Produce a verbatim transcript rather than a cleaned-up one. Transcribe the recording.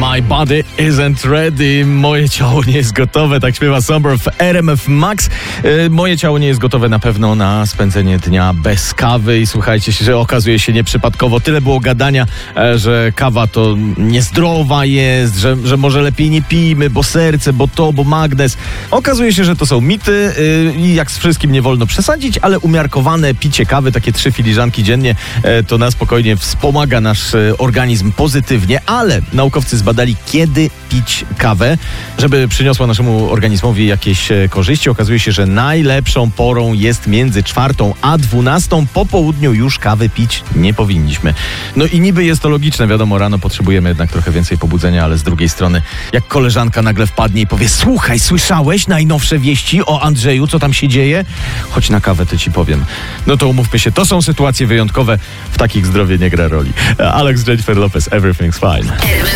My body isn't ready. Moje ciało nie jest gotowe. Tak śpiewa Somber w R M F Max. E, moje ciało nie jest gotowe na pewno na spędzenie dnia bez kawy. I słuchajcie się, że okazuje się nieprzypadkowo. Tyle było gadania, e, że kawa to niezdrowa jest, że, że może lepiej nie pijmy, bo serce, bo to, bo magnez. Okazuje się, że to są mity e, i jak z wszystkim nie wolno przesadzić, ale umiarkowane picie kawy, takie trzy filiżanki dziennie, e, to na spokojnie wspomaga nasz e, organizm pozytywnie, ale naukowcy zbadali, kiedy pić kawę, żeby przyniosła naszemu organizmowi jakieś e, korzyści. Okazuje się, że najlepszą porą jest między czwartą a dwunastą. Po południu już kawy pić nie powinniśmy. No i niby jest to logiczne, wiadomo, rano potrzebujemy jednak trochę więcej pobudzenia, ale z drugiej strony, jak koleżanka nagle wpadnie i powie: słuchaj, słyszałeś najnowsze wieści o Andrzeju, co tam się dzieje? Chodź na kawę, to ci powiem. No to umówmy się, to są sytuacje wyjątkowe, w takich zdrowie nie gra roli. Alex, Jennifer Lopez, Everything's Fine.